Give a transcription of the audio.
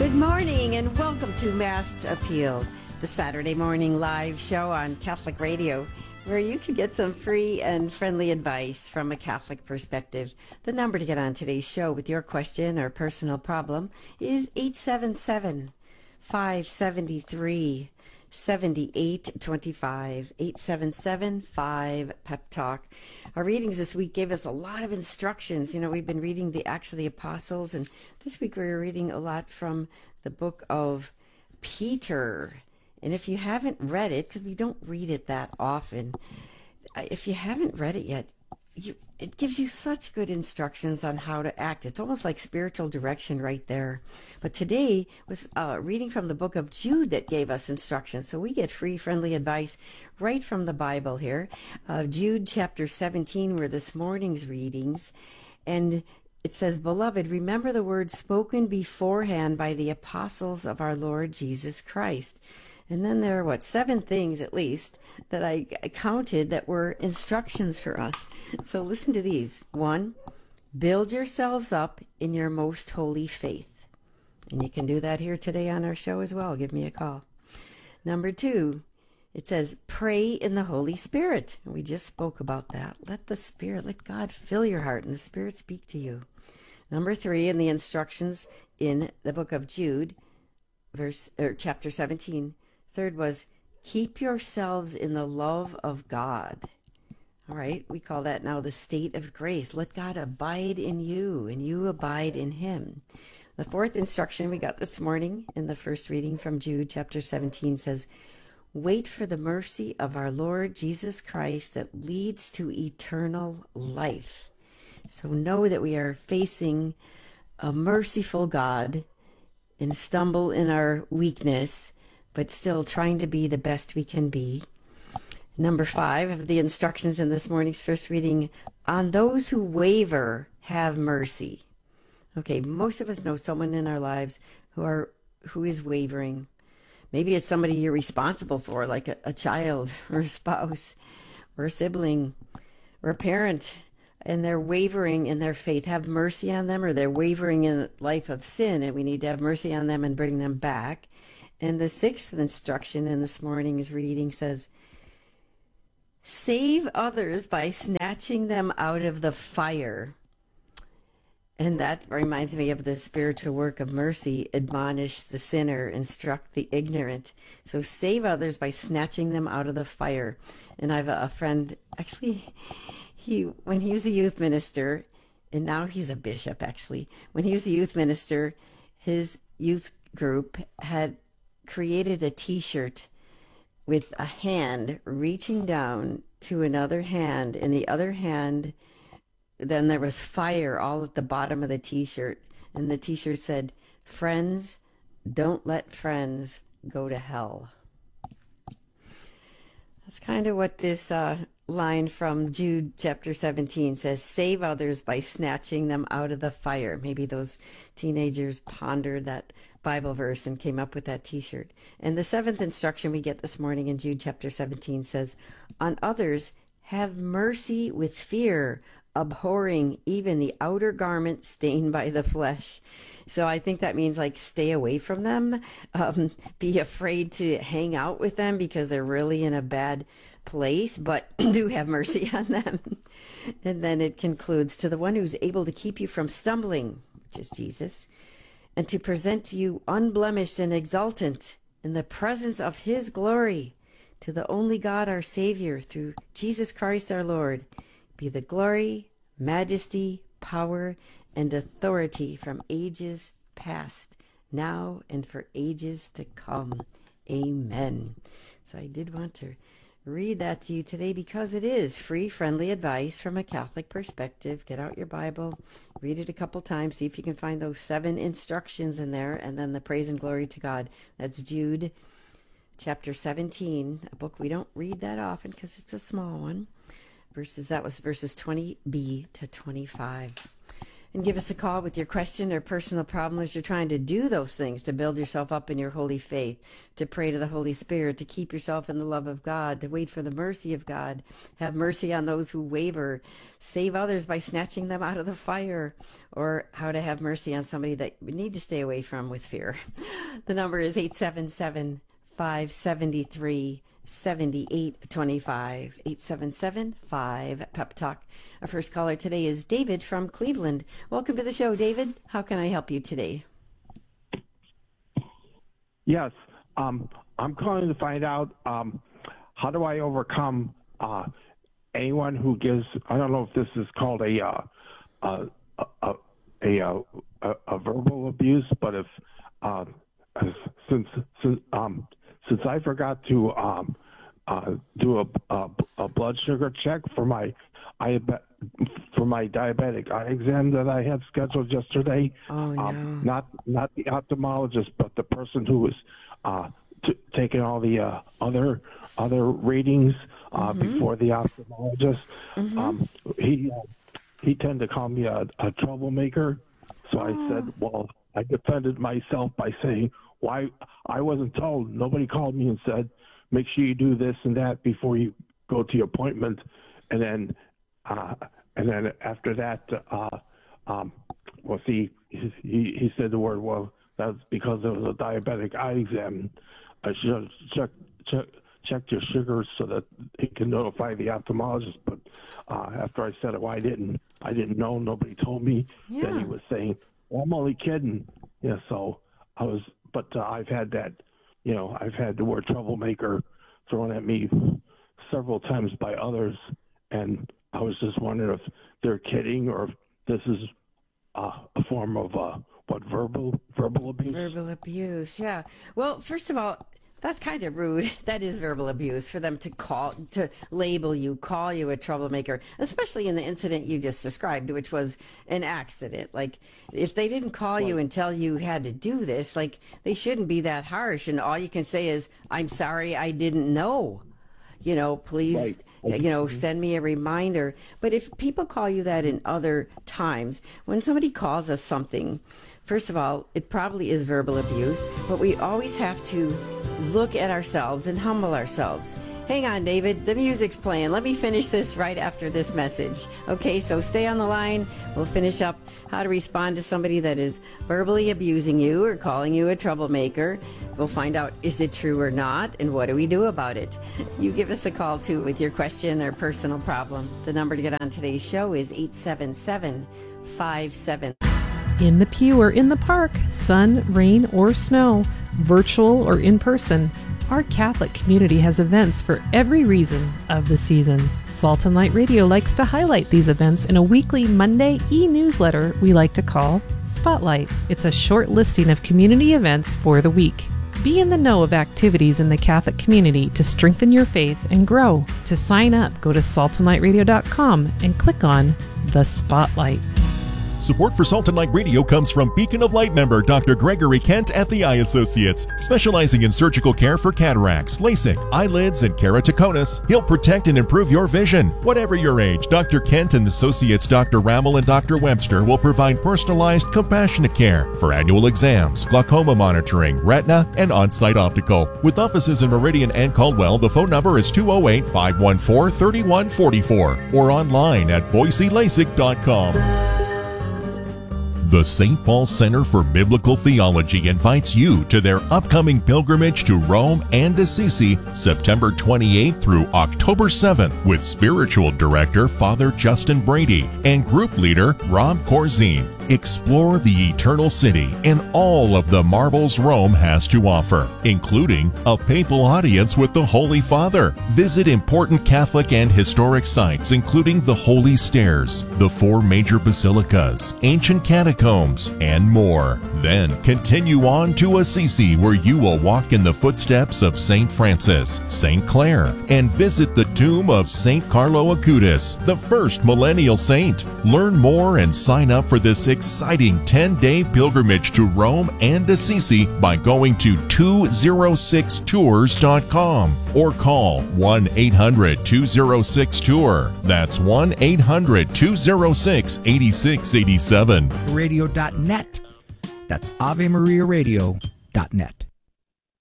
Good morning and welcome to Mass Appeal, the Saturday morning live show on Catholic Radio, where you can get some free and friendly advice from a Catholic perspective. The number to get on today's show with your question or personal problem is 877-573-7825, 877-5-PEP-TALK. Our readings this week gave us a lot of instructions. You know, we've been reading the Acts of the Apostles, and this week we were reading a lot from the book of Peter. And if you haven't read it, because we don't read it that often, if you haven't read it yet, it gives you such good instructions on how to act. It's almost like spiritual direction right there. But today was reading from the book of Jude that gave us instructions. So we get free, friendly advice right from the Bible here. Jude chapter 17 were this morning's readings. And it says, "Beloved, remember the words spoken beforehand by the apostles of our Lord Jesus Christ." And then there are, 7 things at least that I counted that were instructions for us. So listen to these. 1, build yourselves up in your most holy faith. And you can do that here today on our show as well. Give me a call. Number 2, it says, pray in the Holy Spirit. And we just spoke about that. Let God fill your heart and the Spirit speak to you. Number 3, in the instructions in the book of Jude, chapter 17, third was, keep yourselves in the love of God. All right, we call that now the state of grace. Let God abide in you, and you abide in him. The 4th instruction we got this morning in the first reading from Jude, chapter 17, says, wait for the mercy of our Lord Jesus Christ that leads to eternal life. So know that we are facing a merciful God and stumble in our weakness, but still trying to be the best we can be. Number 5 of the instructions in this morning's first reading, on those who waver, have mercy. Okay, most of us know someone in our lives who is wavering. Maybe it's somebody you're responsible for, like a child or a spouse or a sibling or a parent, and they're wavering in their faith. Have mercy on them, or they're wavering in a life of sin, and we need to have mercy on them and bring them back. And the 6th instruction in this morning's reading says, save others by snatching them out of the fire. And that reminds me of the spiritual work of mercy. Admonish the sinner, instruct the ignorant. So save others by snatching them out of the fire. And I have a friend, actually, when he was a youth minister, and now he's a bishop actually, when he was a youth minister, his youth group had created a t-shirt with a hand reaching down to another hand, and the other hand, then there was fire all at the bottom of the t-shirt, and the t-shirt said, friends, don't let friends go to hell. That's kind of what this line from Jude chapter 17 says, save others by snatching them out of the fire. Maybe those teenagers pondered that Bible verse and came up with that t-shirt. And the 7th instruction we get this morning in Jude chapter 17 says, on others have mercy with fear, abhorring even the outer garment stained by the flesh. So I think that means like stay away from them, be afraid to hang out with them because they're really in a bad place, but do have mercy on them. And then it concludes, to the one who's able to keep you from stumbling, which is Jesus, and to present you unblemished and exultant in the presence of his glory, to the only God our Savior, through Jesus Christ our Lord, be the glory, majesty, power, and authority from ages past, now and for ages to come. Amen. So I did want to read that to you today because it is free, friendly advice from a Catholic perspective. Get out your Bible, read it a couple times, see if you can find those 7 instructions in there, and then the praise and glory to God. That's Jude chapter 17, a book we don't read that often because it's a small one. That was verses 20b to 25. and give us a call with your question or personal problem as you're trying to do those things to build yourself up in your holy faith, to pray to the Holy Spirit, to keep yourself in the love of God, to wait for the mercy of God, have mercy on those who waver, save others by snatching them out of the fire, or how to have mercy on somebody that you need to stay away from with fear. The number is 877-573-7825, 877-5-PEP-TALK. Our first caller today is David from Cleveland. Welcome to the show, David. How can I help you today? Yes, I'm calling to find out how do I overcome anyone who gives, I don't know if this is called a verbal abuse, but if since I forgot to do a blood sugar check for my diabetic eye exam that I had scheduled yesterday. Oh, no. Not the ophthalmologist, but the person who was taking all the other readings before the ophthalmologist. He tended to call me a troublemaker. So I said, well, I defended myself by saying, why I wasn't told. Nobody called me and said, make sure you do this and that before you go to your appointment. And then after that, well, see, he said the word, well, that's because it was a diabetic eye exam. I should check your sugars so that he can notify the ophthalmologist. But after I said it, well, I didn't know. Nobody told me that he was saying, well, I'm only kidding. Yeah, so I was, but I've had that, I've had the word troublemaker thrown at me several times by others, and I was just wondering if they're kidding or if this is a form of verbal abuse. Verbal abuse, yeah. Well, first of all, that's kind of rude. That is verbal abuse for them to label you, call you a troublemaker, especially in the incident you just described, which was an accident. Like, if they didn't call you and tell you had to do this, like, they shouldn't be that harsh. And all you can say is, I'm sorry, I didn't know. Please, send me a reminder. But if people call you that in other times, when somebody calls us something, first of all, it probably is verbal abuse, but we always have to look at ourselves and humble ourselves. Hang on, David, the music's playing. Let me finish this right after this message. Okay, so stay on the line. We'll finish up how to respond to somebody that is verbally abusing you or calling you a troublemaker. We'll find out, is it true or not, and what do we do about it? You give us a call, too, with your question or personal problem. The number to get on today's show is 877-57. In the pew or in the park, sun, rain, or snow, virtual or in person, our Catholic community has events for every reason of the season. Salt and Light Radio likes to highlight these events in a weekly Monday e-newsletter we like to call Spotlight. It's a short listing of community events for the week. Be in the know of activities in the Catholic community to strengthen your faith and grow. To sign up, go to saltandlightradio.com and click on the Spotlight. Support for Salt and Light Radio comes from Beacon of Light member Dr. Gregory Kent at the Eye Associates. Specializing in surgical care for cataracts, LASIK, eyelids, and keratoconus, he'll protect and improve your vision. Whatever your age, Dr. Kent and Associates Dr. Rammel and Dr. Webster will provide personalized, compassionate care for annual exams, glaucoma monitoring, retina, and on-site optical. With offices in Meridian and Caldwell, the phone number is 208-514-3144 or online at boiselasik.com. The St. Paul Center for Biblical Theology invites you to their upcoming pilgrimage to Rome and Assisi, September 28th through October 7th, with Spiritual Director Father Justin Brady and Group Leader Rob Corzine. Explore the Eternal City and all of the marvels Rome has to offer, including a papal audience with the Holy Father. Visit important Catholic and historic sites, including the Holy Stairs, the 4 major basilicas, ancient catacombs, and more. Then continue on to Assisi, where you will walk in the footsteps of St. Francis, St. Clare, and visit the tomb of St. Carlo Acutis, the first millennial saint. Learn more and sign up for this exciting 10-day pilgrimage to Rome and Assisi by going to 206tours.com or call 1-800-206-TOUR. That's 1-800-206-8687. Radio.net. That's AveMariaRadio.net.